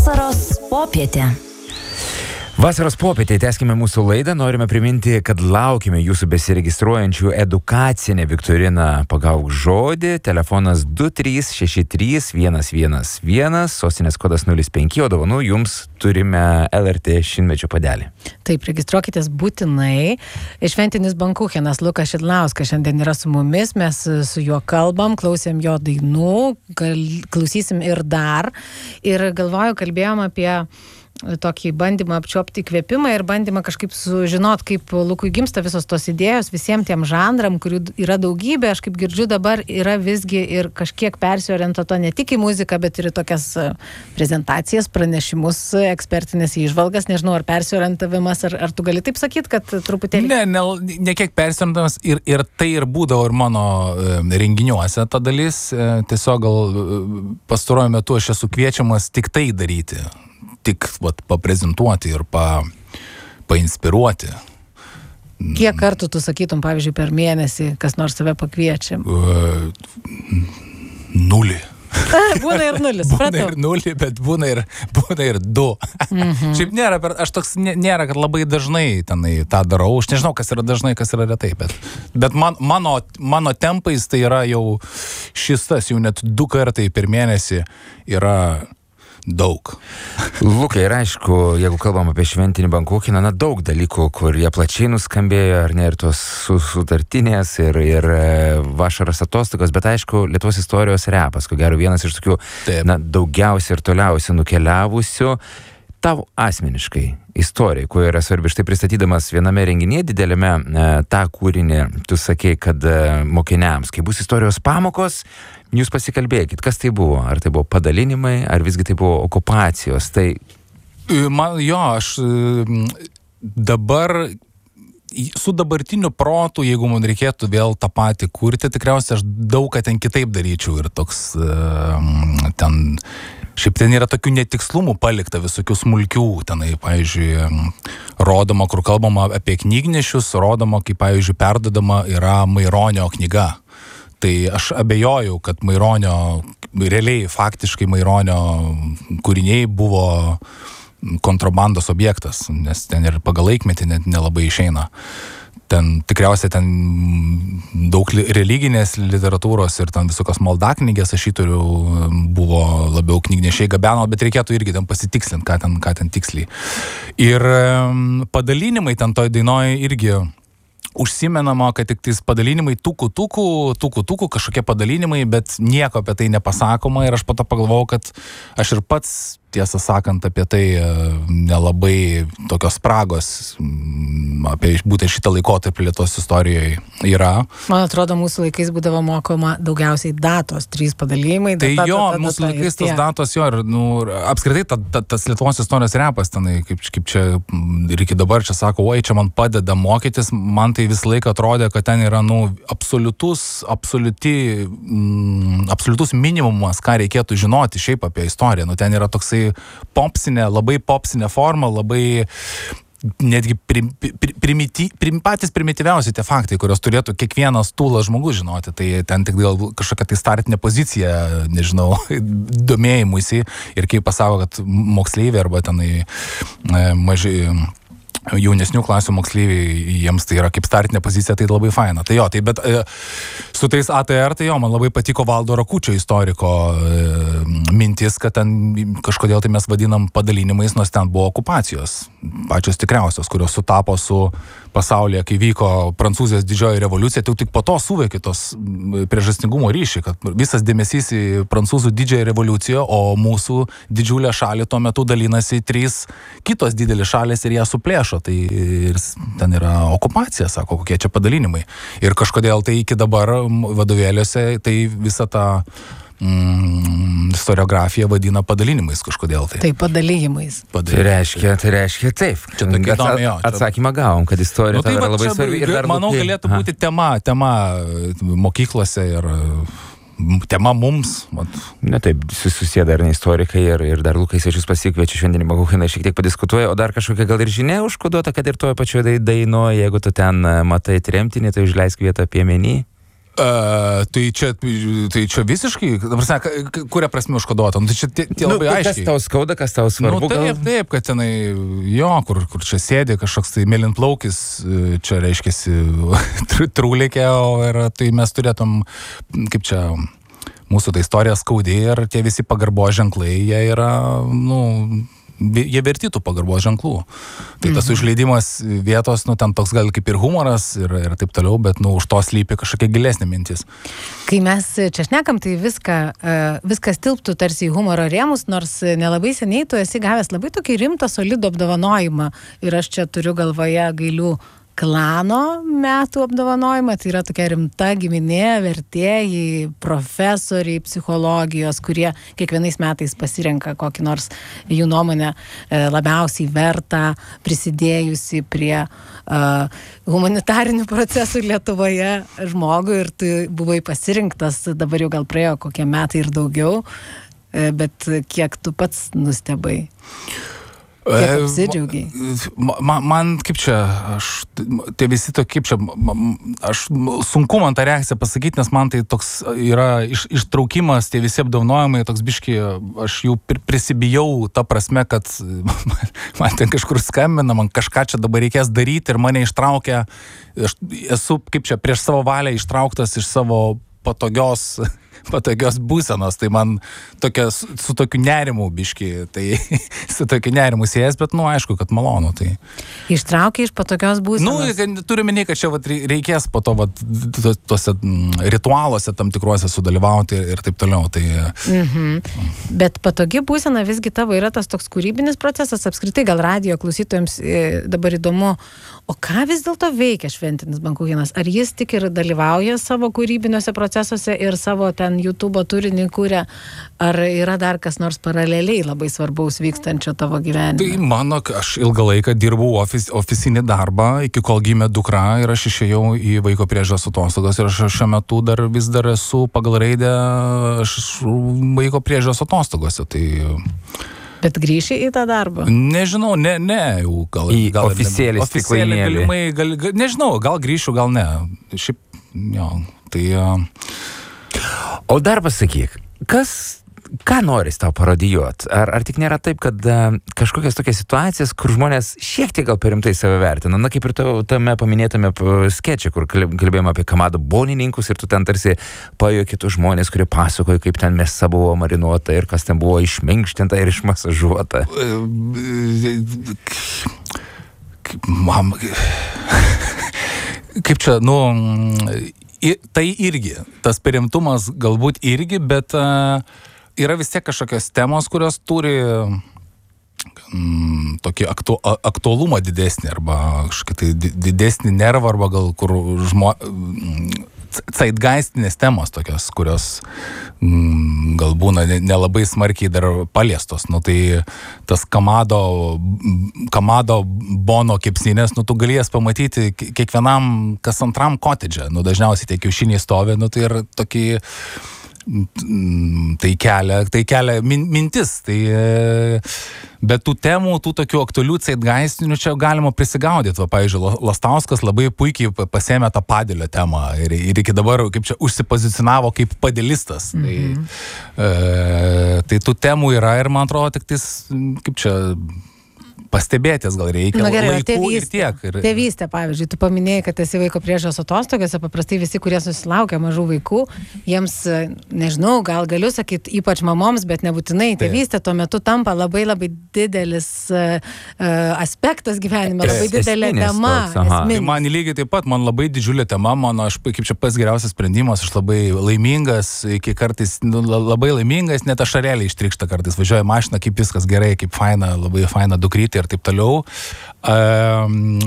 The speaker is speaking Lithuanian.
Vasaros popietė. Vasaros popietė, tęskime mūsų laidą. Norime priminti, kad laukime jūsų besiregistruojančių edukacinę viktoriną Pagauk žodį. Telefonas 2363 sostinės kodas 05, o dovanų jums turime LRT šimtmečio puodelį. Taip, registruokitės būtinai. Šventinis Bankuchenas Lukas Šidlauskas šiandien yra su mumis, mes su juo kalbam, klausėm jo dainų, klausysim ir dar. Ir kalbėjom apie tokį bandymą apčiuopti įkvėpimą ir bandymą kažkaip sužinot, kaip Lukui gimsta visos tos idėjos visiems tiem žanram, kurių yra daugybė. Aš kaip girdžiu dabar yra visgi ir kažkiek persiorientuota ne tik į muziką, bet ir į tokias prezentacijas, pranešimus, ekspertinės įžvalgas. Nežinau, ar persiorientavimas, ar tu gali taip sakyti, kad truputėlį... Ne kiek persiorientavimas ir tai ir būdavo ir mano renginiuose ta dalis. Tiesiog gal pastaruoju metu aš esu kviečiamas tik tai daryti. Tik paprezentuoti ir painspiruoti. Kiek kartų tu sakytum, pavyzdžiui, per mėnesį, kas nors tave pakviečia? 0. Būna ir 0, supratau. Būna ir 0, bet būna ir 2. Šiaip nėra, kad labai dažnai tenai tą darau. Aš nežinau, kas yra dažnai, kas yra retai, bet mano tempais tai yra jau tas jau net 2 kartai per mėnesį yra daug. Lukai, ir aišku, jeigu kalbam apie šventinį Bankucheną, daug dalykų, kur jie plačiai nuskambėjo, ar ne, ir tos sutartinės, ir vasaros atostogos, bet aišku, Lietuvos istorijos repas, ko gero vienas iš tokių, daugiausiai ir toliausiai nukeliavusių. Tau asmeniškai istorija, kuo yra svarbi, štai pristatydamas viename renginyje didelėme tą kūrinį, tu sakei, kad mokiniams, kai bus istorijos pamokos, jūs pasikalbėkit, kas tai buvo? Ar tai buvo padalinimai, ar visgi tai buvo okupacijos? Tai... Aš dabar su dabartiniu protu, jeigu man reikėtų vėl tą patį kurti, tikriausiai aš daug ką ten kitaip daryčiau ir toks šiaip ten yra tokių netikslumų palikta, visokių smulkių, tenai, pavyzdžiui, rodoma, kur kalbama apie knygnešius, rodoma, kaip, pavyzdžiui, perdodama yra Maironio knyga. Tai aš abejoju, kad realiai faktiškai Maironio kūriniai buvo kontrabandos objektas, nes ten ir pagal laikmetį net nelabai išeina. Ten tikriausiai daug religinės literatūros ir ten visokios maldaknygės ašytorių buvo labiau knygnešiai gabeno, bet reikėtų irgi ten pasitikslinti, ką ten tiksliai. Ir padalinimai ten toj dainoje irgi užsimenama, kad tik tais padalinimai tukų, kažkokie padalinimai, bet nieko apie tai nepasakoma ir aš po to pagalvojau, kad aš ir pats, tiesą sakant, apie tai nelabai tokios spragos apie būtent šitą laikotarpį Lietuvos istorijoje yra. Man atrodo, mūsų laikais būdavo mokoma daugiausiai datos, 3 padalijimai. Tai mūsų laikais tos datos ir apskritai tas Lietuvos istorijos repas, tenai, kaip čia ir iki dabar čia sako, oi, čia man padeda mokytis, man tai visą laiką atrodė, kad ten yra absoliutus minimumas, ką reikėtų žinoti šiaip apie istoriją. Ten yra toksai labai popsinė forma, labai netgi patys primityviausi tie faktai, kurios turėtų kiekvienas tūlas žmogus žinoti. Tai ten tik gal kažkokia tai startinė pozicija, nežinau, domėjimuisi ir kaip pasako, kad moksleiviai arba tenai maži jaunesnių klasių moksleiviai, jiems tai yra kaip startinė pozicija, tai labai faina. Tai bet su tais ATR, man labai patiko Valdo Rakučio istoriko mintis, kad ten kažkodėl tai mes vadinam padalinimais, nors ten buvo okupacijos, pačios tikriausios, kurios sutapo su pasaulyje, kai vyko Prancūzijos didžioji revoliucija, tai tik po to suvokė tos priežastingumo ryšį, kad visas dėmesys į Prancūzų didžiąją revoliuciją, o mūsų didžiulę šalį tuo metu dalinasi 3 kitos didelės šalės ir ją suplėšo. Tai ir ten yra okupacija, sako, kokie čia padalinimai. Ir kažkodėl tai iki dabar vadovėliuose tai visą tą istoriografiją vadina padalinimais kažkodėl tai. Tai padalijimais. Tai reiškia taip. Atsakymą gavom, kad istorija yra labai svarbi. Manau, galėtų būti tema mokyklose ir tema mums. Ne taip, susiję dar ne istorikai ir dar Lukai svečius pasikviečia šventinį Bankucheną, šiek tiek padiskutuoja, o dar kažkokia gal ir žinia užkoduota, kad ir toje pačioje dainoje, jeigu tu ten matai tremtinį, tai užleisk vietą Piemenį. Tai čia visiškai, kuria prasme užkoduota, tai čia tie labai aiškiai. Kas tau skauda, kas tau svarbu? Taip, kad tenai, kur čia sėdė kažkoks tai mėlynplaukis, čia reiškiasi trūlikė, ir tai mes turėtum, kaip čia, mūsų ta istorija skaudė ir tie visi pagarbos ženklai, jie yra, jie verti tų pagarbos ženklų. Tai tas užleidimas vietos, ten toks gal kaip ir humoras ir taip toliau, bet už to slypi kažkokia gilesnė mintis. Kai mes čia šnekam, tai viskas tilptų tarsi į humoro rėmus, nors nelabai seniai tu esi gavęs labai tokį rimtą, solidų apdovanojimą. Ir aš čia turiu galvoje Gailių klano metų apdovanojimą, tai yra tokia rimta giminė, vertėjai, profesoriai psichologijos, kurie kiekvienais metais pasirenka kokį nors jų nuomonę labiausiai vertą, prisidėjusi prie humanitarinių procesų Lietuvoje žmogų, ir tu buvai pasirinktas, dabar jau gal praėjo kokie metai ir daugiau, bet kiek tu pats nustebai? Kiek apsidžiaugiai? Man kaip čia, tai visi to kaip čia, sunku man tą reakciją pasakyti, nes man tai toks yra ištraukimas, tie visi apdovanojimai, toks biški, aš jų prisibijau tą prasme, kad man ten kažkur skambina, man kažką čia dabar reikės daryti ir mane ištraukia, aš esu kaip čia prieš savo valią ištrauktas iš savo patogios būsenos, tai man su tokiu nerimu biški, tai su tokiu nerimu siejas, bet aišku, kad malonu. Tai. Ištraukia iš patogios būsenos? Turiu minėti, kad čia reikės po to tuose ritualuose tam tikruose sudalyvauti ir taip toliau. Tai... Bet patogi būsena visgi tavo yra tas toks kūrybinis procesas, apskritai gal radijo klausytojams dabar įdomu, o ką vis dėlto veikia Šventinis Bankuchenas? Ar jis tik ir dalyvauja savo kūrybiniuose procesuose ir savo ten YouTube'o turinį kūrė, ar yra dar kas nors paraleliai labai svarbaus vykstančio tavo gyvenime? Tai aš ilgą laiką dirbau ofisinį darbą, iki kol gimė dukra ir aš išėjau į vaiko priežiūros atostogas ir aš šiuo metu vis dar esu pagal raidę vaiko priežiūros atostogose. Tai... Bet grįši į tą darbą? Nežinau, jau gal... Į oficialiai stiklainėlį. Nežinau, gal grįšiu, gal ne. Šiaip, jo, tai... O dar pasakyk, ką noris tau parodijuot? Ar tik nėra taip, kad kažkokias tokias situacijas, kur žmonės šiek tiek gal per rimtai save vertina? Na, kaip ir tame paminėtame skečia, kur kalbėjome apie Kamado bonininkus ir tu ten tarsi pajuoki tų žmonės, kurie pasakoja, kaip ten mėsa buvo marinuota ir kas ten buvo išminkštinta ir išmasažuota. Kaip čia, tai irgi, tas perimtumas galbūt irgi, bet yra vis tiek kažkokios temos, kurios turi tokį aktualumą didesnį arba kažkokį tai didesnį nervą arba gal kur zeitgeistinės temos tokios, kurios gal būna nelabai smarkiai dar paliestos. Tai tas Kamado Bono kepsninės, tu gali jas pamatyti kiekvienam kas antram kotedže. Dažniausiai tie kiaušiniai stovi, tai ir tokį tai kelia mintis. Bet tų temų, tų tokių aktualių zeitgeistinių čia galima prisigaudyti. Pavyzdžiui, Lastauskas labai puikiai pasėmė tą padėlio temą ir iki dabar kaip čia užsipozicionavo kaip padėlistas. Tai tų temų yra ir man atrodo tik tais, kaip čia... pastebėtis gal reikia laikų ir tiek. Tėvystė, pavyzdžiui, tu paminėjai, kad esi vaiko priežiūros atostogose, paprastai visi, kurie susilaukia mažų vaikų, jiems, nežinau, gal galiu sakyti, ypač mamoms, bet nebūtinai, tėvystė tuo metu tampa labai labai didelis aspektas gyvenime, labai didelė tema. Man lygiai taip pat, man labai didžiulė tema, aš kaip čia pats geriausias sprendimas, aš labai laimingas, iki kartais labai laimingas, net ašarėlį ištrykšta kartais, važiuoja mašina, kaip viskas gerai, kaip faina, labai faina dukrytė ir taip toliau.